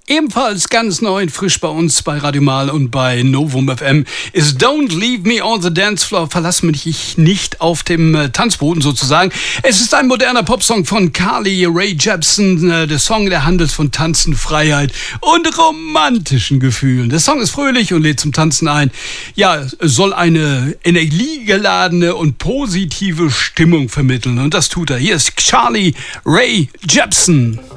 Ebenfalls ganz neu und frisch bei uns bei Radio Mal und bei Novum FM ist Don't Leave Me on the Dance Floor. Verlass mich nicht auf dem Tanzboden sozusagen. Es ist ein moderner Popsong von Carly Rae Jepsen. Der Song, der handelt von Tanzen, Freiheit und romantischen Gefühlen. Der Song ist fröhlich und lädt zum Tanzen ein. Ja, soll eine energiegeladene und positive Stimmung vermitteln. Und das tut er. Hier ist Carly Rae Jepsen.